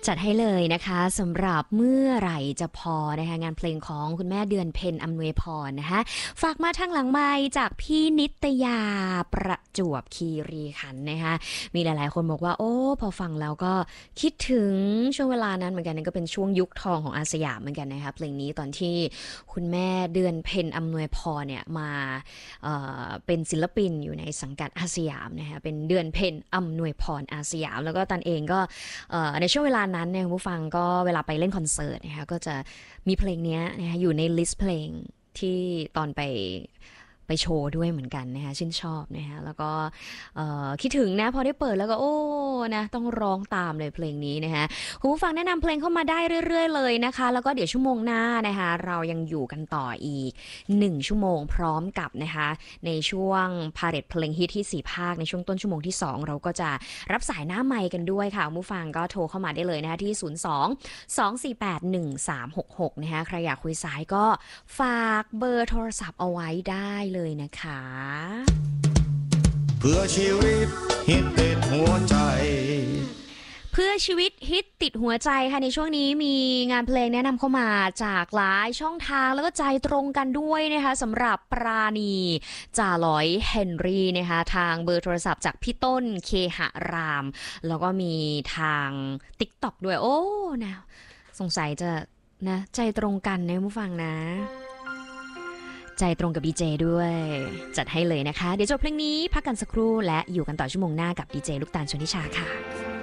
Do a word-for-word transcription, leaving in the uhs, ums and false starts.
จัดให้เลยนะคะสำหรับเมื่อไหร่จะพอนะคะงานเพลงของคุณแม่เดือนเพ็ญอำนวยพรนะคะฝากมาทางหลังไมค์จากพี่นิตยาประจวบคีรีขันธ์นะคะมีหลายๆคนบอกว่าโอ้พอฟังแล้วก็คิดถึงช่วงเวลานั้นเหมือนกันนั่นก็เป็นช่วงยุคทองของอาสยามเหมือนกันนะคะเพลงนี้ตอนที่คุณแม่เดือนเพ็ญอำนวยพรเนี่ยมาเอ่อเป็นศิลปินอยู่ในสังกัดอาสยามนะคะเป็นเดือนเพ็ญอำนวยพรอาสยามแล้วก็ตันเองก็ในช่วงเวลานั้นเนี่ยผู้ฟังก็เวลาไปเล่นคอนเสิร์ตนะคะก็จะมีเพลงนี้นะคะอยู่ในลิสต์เพลงที่ตอนไปไปโชว์ด้วยเหมือนกันนะคะชื่นชอบนะคะแล้วก็คิดถึงนะพอได้เปิดแล้วก็โอ้นะต้องร้องตามเลยเพลงนี้นะคะคุณผู้ฟังแนะนำเพลงเข้ามาได้เรื่อยๆเลยนะคะแล้วก็เดี๋ยวชั่วโมงหน้านะคะเรายังอยู่กันต่ออีกหนึ่งชั่วโมงพร้อมกับนะคะในช่วงพาเหรดเพลงฮิตที่สี่ภาคในช่วงต้นชั่วโมงที่สองเราก็จะรับสายหน้าไมค์กันด้วยค่ะคุณผู้ฟังก็โทรเข้ามาได้เลยนะคะที่ศูนย์ สอง สอง สี่ แปด หนึ่ง สาม หก หกนะคะใครอยากคุยสายก็ฝากเบอร์โทรศัพท์เอาไว้ได้เลยนะคะเพื่อชีวิตฮิตติดหัวใจเพื่อชีวิตฮิตติดหัวใจค่ะในช่วงนี้มีงานเพลงแนะนำเข้ามาจากหลายช่องทางแล้วก็ใจตรงกันด้วยนะคะสำหรับปราณีจ่าลอยเฮนรี่นะคะทางเบอร์โทรศัพท์จากพี่ต้นเคหรามแล้วก็มีทาง TikTok ด้วยโอ้นะสงสัยจะนะใจตรงกันนะผู้ฟังนะใจตรงกับดีเจด้วยจัดให้เลยนะคะเดี๋ยวจบเพลงนี้พักกันสักครู่และอยู่กันต่อชั่วโมงหน้ากับดีเจลูกตาลชนทิชาค่ะ